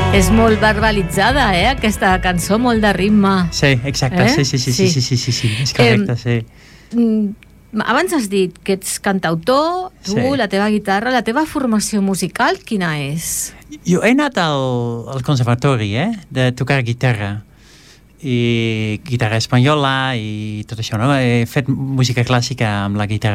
És molt verbalitzada, aquesta cançó, molt de ritme. Sí, exacte, sí, és correcte, sí. Abans has dit que ets cantautor, tu, la teva guitarra, la teva formació musical, quina és? Jo he anat al conservatori, de tocar guitarra. I guitarra espanyola i tot això, no? He fet música clàssica amb la guitarra